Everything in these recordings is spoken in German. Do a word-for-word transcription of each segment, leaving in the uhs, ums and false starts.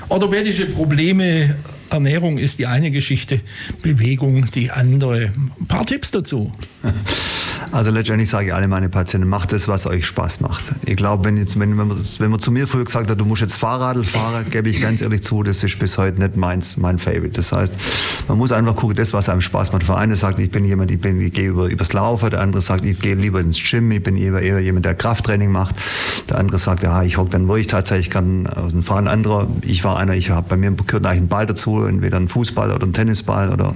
Orthopädische Probleme, Ernährung ist die eine Geschichte, Bewegung die andere. Ein paar Tipps dazu. Also letztendlich sage ich alle meine Patienten, macht das, was euch Spaß macht. Ich glaube, wenn, jetzt, wenn, wenn, man, wenn man zu mir früher gesagt hat, du musst jetzt Fahrradl fahren, gebe ich ganz ehrlich zu, das ist bis heute nicht meins, mein Favorite. Das heißt, man muss einfach gucken, das, was einem Spaß macht. Der eine sagt, ich bin jemand, ich, bin, ich gehe über, übers Laufen, der andere sagt, ich gehe lieber ins Gym, ich bin eher, eher jemand, der Krafttraining macht. Der andere sagt, ja, ich hocke dann, wo ich tatsächlich kann, aus dem Fahren. Ein anderer, ich war einer, ich habe bei mir gehört eigentlich einen Ball dazu, entweder ein Fußball oder ein Tennisball oder... Mhm.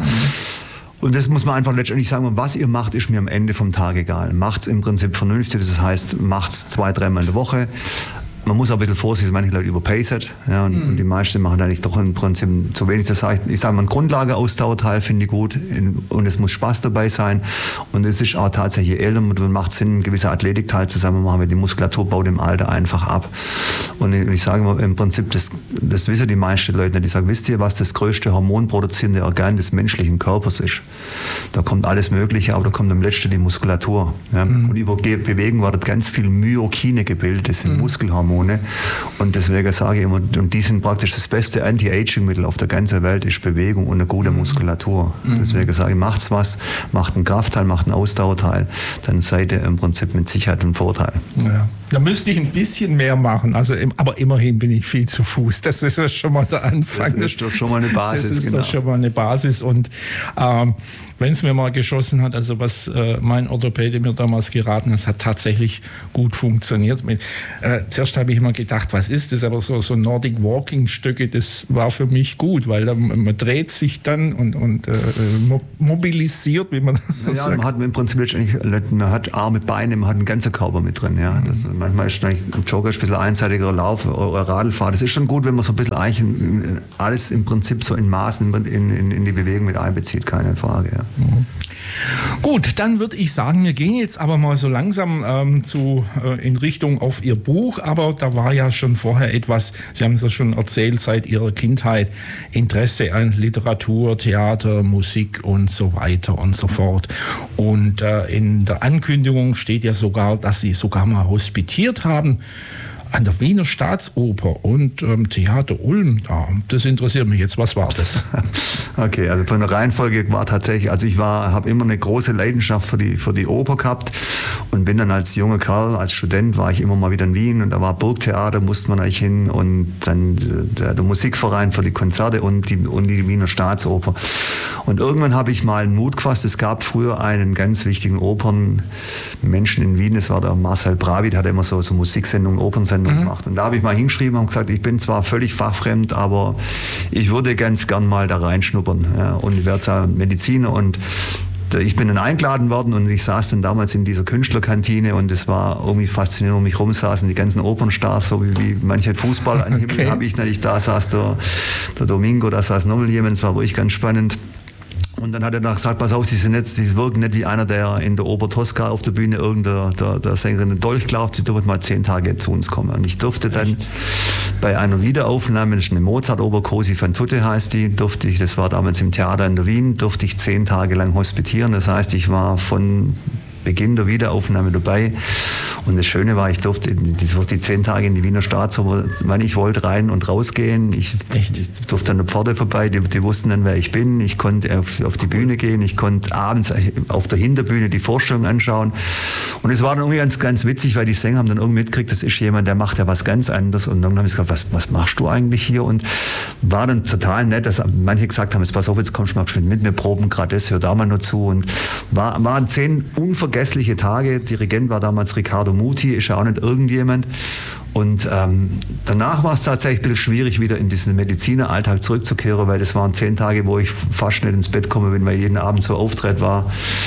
Und das muss man einfach letztendlich sagen, was ihr macht, ist mir am Ende vom Tag egal. Macht's im Prinzip vernünftig, das heißt, macht's zwei, dreimal in der Woche. Man muss auch ein bisschen vorsichtig sein, manche Leute überpacen, ja, und, mhm. und die meisten machen eigentlich doch im Prinzip zu wenig. Das heißt, ich sage mal, ein Grundlageausdauerteil finde ich gut und es muss Spaß dabei sein. Und es ist auch tatsächlich, je älter man macht Sinn, ein gewisser Athletikteil zusammen machen, weil die Muskulatur baut im Alter einfach ab. Und ich, ich sage mal, im Prinzip, das, das wissen die meisten Leute nicht. Die sagen, wisst ihr, was das größte hormonproduzierende Organ des menschlichen Körpers ist? Da kommt alles Mögliche, aber da kommt am letzten die Muskulatur. Ja. Mhm. Und über Bewegung wird ganz viel Myokine gebildet, das sind mhm. Muskelhormone. Und deswegen sage ich immer, und die sind praktisch das beste Anti-Aging-Mittel auf der ganzen Welt, ist Bewegung und eine gute Muskulatur. Mhm. Deswegen sage ich, macht's was, macht einen Kraftteil, macht einen Ausdauerteil, dann seid ihr im Prinzip mit Sicherheit ein Vorteil. Ja. Da müsste ich ein bisschen mehr machen, also, aber immerhin bin ich viel zu Fuß. Das ist schon mal der Anfang. Das ist doch schon mal eine Basis. Das ist genau. doch schon mal eine Basis. Und ähm, wenn es mir mal geschossen hat, also was äh, mein Orthopäde mir damals geraten hat, hat tatsächlich gut funktioniert. Mit, äh, zuerst habe ich immer gedacht, was ist das? Aber so, so Nordic Walking Stöcke, das war für mich gut, weil da, man dreht sich dann und, und äh, mobilisiert, wie man ja, sagt. Man hat im Prinzip man hat Arme, Beine, man hat einen ganzen Körper mit drin. Ja. Das, mhm. Manchmal ist ein Jogger ein bisschen einseitiger Lauf oder Radlfahrt. Das ist schon gut, wenn man so ein bisschen eigentlich alles im Prinzip so in Maßen in, in, in die Bewegung mit einbezieht, keine Frage. Ja. Mhm. Gut, dann würde ich sagen, wir gehen jetzt aber mal so langsam ähm, zu, äh, in Richtung auf Ihr Buch, aber da war ja schon vorher etwas, Sie haben es ja schon erzählt, seit Ihrer Kindheit, Interesse an Literatur, Theater, Musik und so weiter und so fort. Und äh, in der Ankündigung steht ja sogar, dass Sie sogar mal hospitiert haben an der Wiener Staatsoper und ähm, Theater Ulm. Ja, das interessiert mich jetzt. Was war das? Okay, also von der Reihenfolge war tatsächlich, also ich war, habe immer eine große Leidenschaft für die, für die Oper gehabt und bin dann als junger Kerl, als Student war ich immer mal wieder in Wien und da war Burgtheater, musste man eigentlich hin und dann der, der Musikverein für die Konzerte und die, und die Wiener Staatsoper. Und irgendwann habe ich mal einen Mut gefasst. Es gab früher einen ganz wichtigen Opernmenschen in Wien, das war der Marcel Bravi, der hatte immer so, so Musiksendungen, Opernsendungen mhm. gemacht. Und da habe ich mal hingeschrieben und gesagt, ich bin zwar völlig fachfremd, aber ich würde ganz gern mal da reinschnuppern. Ja, und ich werde zwar Mediziner und ich bin dann eingeladen worden und ich saß dann damals in dieser Künstlerkantine und es war irgendwie faszinierend, um mich rum saßen die ganzen Opernstars, so wie, wie manche Fußballer an Himmel okay. habe ich nicht. Da saß der, der Domingo, da saß nochmal jemand, das war wirklich ganz spannend. Und dann hat er noch gesagt, pass auf, Sie, sind nicht, Sie wirken nicht wie einer, der in der Oper Tosca auf der Bühne irgendeiner der, der Sängerin den Dolch glaubt, Sie dürfen mal zehn Tage zu uns kommen. Und ich durfte dann Echt? bei einer Wiederaufnahme, das ist eine Mozart-Oper, Cosi fan tutte heißt die, durfte ich, das war damals im Theater in der Wien, durfte ich zehn Tage lang hospitieren. Das heißt, ich war von Beginn der Wiederaufnahme dabei. Und das Schöne war, ich durfte, ich durfte die zehn Tage in die Wiener Staatsoper, wann ich wollte, rein und rausgehen. Ich, ich durfte an der Pforte vorbei, die, die wussten dann, wer ich bin. Ich konnte auf, auf die Bühne gehen, ich konnte abends auf der Hinterbühne die Vorstellung anschauen. Und es war dann irgendwie ganz, ganz witzig, weil die Sänger haben dann irgendwie mitgekriegt, das ist jemand, der macht ja was ganz anderes. Und dann haben sie gesagt, was, was machst du eigentlich hier? Und war dann total nett, dass manche gesagt haben, jetzt pass auf, jetzt kommst du mal mit mir proben, gerade das, hör da mal nur zu. Und war, waren zehn unvergessliche Tage. Dirigent war damals Riccardo Muti, ist ja auch nicht irgendjemand. Und ähm, danach war es tatsächlich ein bisschen schwierig, wieder in diesen Medizineralltag zurückzukehren, weil das waren zehn Tage, wo ich fast nicht ins Bett gekommen bin, weil jeden Abend so Auftritt war.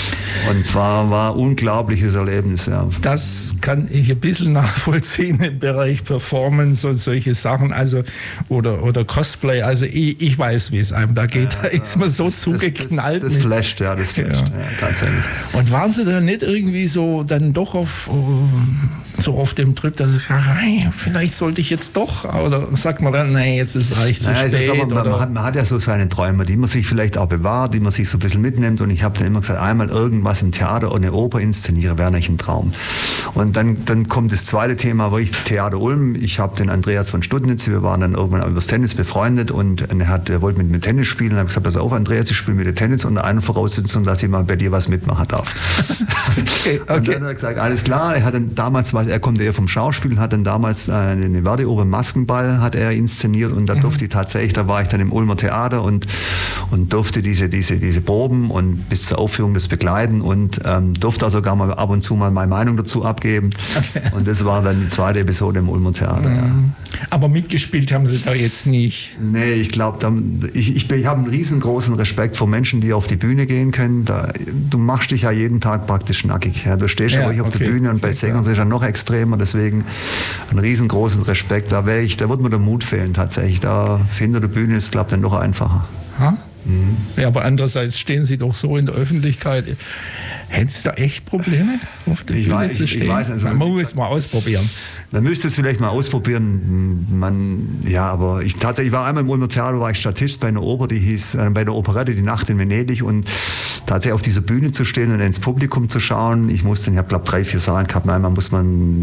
Und war war ein unglaubliches Erlebnis. Ja. Das kann ich ein bisschen nachvollziehen im Bereich Performance und solche Sachen, also oder, oder Cosplay. Also ich, ich weiß, wie es einem da geht. Ja, da ist man so das, zugeknallt. Das, das, das flasht, ja, das flasht, ja. Ja, tatsächlich. Und waren Sie da nicht irgendwie so dann doch auf... Uh, so auf dem Trip, dass ich, hey, vielleicht sollte ich jetzt doch, oder sagt man dann, nee, jetzt ist es eigentlich zu naja, spät. Aber, man, hat, man hat ja so seine Träume, die man sich vielleicht auch bewahrt, die man sich so ein bisschen mitnimmt, und ich habe dann immer gesagt, einmal irgendwas im Theater oder eine Oper inszeniere, wäre nicht ein Traum. Und dann, dann kommt das zweite Thema, wo ich Theater Ulm, ich habe den Andreas von Studnitz, wir waren dann irgendwann übers Tennis befreundet, und er, hat, er wollte mit mir Tennis spielen, und habe gesagt, pass auf Andreas, ich spiele mit dir Tennis unter einer Voraussetzung, dass ich mal bei dir was mitmachen darf. Okay, okay. Und dann hat er gesagt, alles klar, er hat dann damals, was, er kommt eher vom Schauspiel, hat dann damals eine Verdi-Oper Maskenball hat er inszeniert, und da mhm. durfte ich tatsächlich, da war ich dann im Ulmer Theater und, und durfte diese, diese, diese Proben und bis zur Aufführung das begleiten, und ähm, durfte auch sogar mal ab und zu mal meine Meinung dazu abgeben. Okay. Und das war dann die zweite Episode im Ulmer Theater. Mhm. Ja. Aber mitgespielt haben Sie da jetzt nicht? Nee, ich glaube, ich, ich, ich habe einen riesengroßen Respekt vor Menschen, die auf die Bühne gehen können. Da, du machst dich ja jeden Tag praktisch nackig. Ja, du stehst ja, ja ruhig auf okay. der Bühne, und bei Sängern ist es ja noch extremer, deswegen einen riesengroßen Respekt. Da, wäre ich, da wird mir der Mut fehlen tatsächlich. Da hinter der Bühne ist es, glaube ich, dann noch einfacher. Ha? Mhm. Ja, aber andererseits stehen Sie doch so in der Öffentlichkeit. Hättest du da echt Probleme, auf der ich Bühne weiß, zu stehen? Ich weiß, also, man muss es mal ausprobieren. Man müsste es vielleicht mal ausprobieren. Man, ja, aber ich tatsächlich war einmal im Ulmer Theater, war ich Statist bei einer Oper, die hieß, äh, bei der Operette Die Nacht in Venedig, und tatsächlich auf dieser Bühne zu stehen und ins Publikum zu schauen. Ich musste, ich habe glaube drei, vier Saalen gehabt. Einmal muss man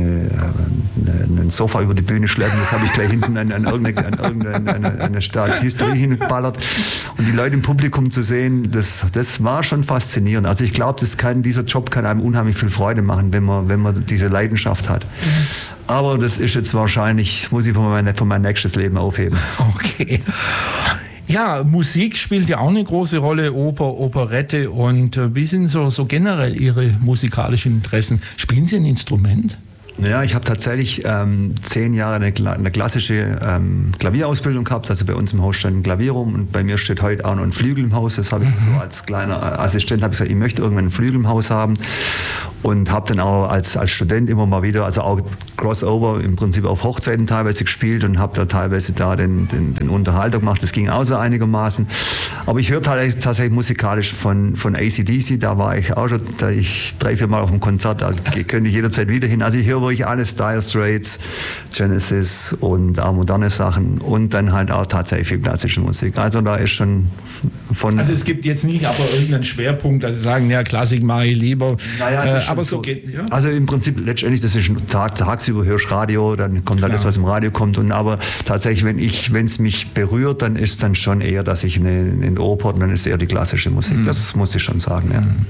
äh, ein Sofa über die Bühne schleppen, das habe ich gleich hinten an, an irgendeine, an irgendeine eine, eine Statisterie hingeballert. Und die Leute im Publikum zu sehen, das, das war schon faszinierend. Also ich glaube, das kann, dieser Job kann einem unheimlich viel Freude machen, wenn man, wenn man diese Leidenschaft hat. Mhm. Aber das ist jetzt wahrscheinlich, muss ich für mein, für mein nächstes Leben aufheben. Okay. Ja, Musik spielt ja auch eine große Rolle, Oper, Operette. Und äh, wie sind so, so generell Ihre musikalischen Interessen? Spielen Sie ein Instrument? Ja, ich habe tatsächlich ähm, zehn Jahre eine, eine klassische ähm, Klavierausbildung gehabt. Also bei uns im Haus stand ein Klavier rum, und bei mir steht heute auch noch ein Flügel im Haus. Das habe ich mhm. so als kleiner Assistent habe ich gesagt, ich möchte irgendwann einen Flügel im Haus haben, und habe dann auch als, als Student immer mal wieder, also auch Crossover im Prinzip auf Hochzeiten teilweise gespielt, und habe da teilweise da den, den, den Unterhalter gemacht. Das ging auch so einigermaßen. Aber ich höre tatsächlich, tatsächlich musikalisch von, von A C D C, da war ich auch schon, da ich drei, vier Mal auf dem Konzert, da könnte ich jederzeit wieder hin. Also ich höre wirklich alles, Dire Straits, Genesis und auch moderne Sachen, und dann halt auch tatsächlich viel klassische Musik. Also da ist schon von... Also es gibt jetzt nicht aber irgendeinen Schwerpunkt, dass Sie sagen, ja, Klassik mache ich lieber, naja, äh, aber so geht... Ja. Also im Prinzip letztendlich, das ist Tag, tagsüber hörst Radio, dann kommt alles, was im Radio kommt, und aber tatsächlich, wenn ich, wenn es mich berührt, dann ist dann schon eher, dass ich eine, eine Oper, dann ist eher die klassische Musik, mhm. das muss ich schon sagen, ja. Mhm.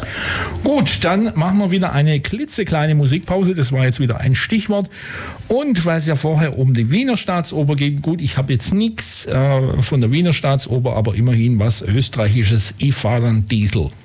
Gut, dann machen wir wieder eine klitzekleine Musikpause. Das war jetzt wieder ein Stichwort. Und weil es ja vorher um die Wiener Staatsoper ging, gut, ich habe jetzt nichts äh, von der Wiener Staatsoper, aber immerhin was Österreichisches, Ich fahr dann Diesel.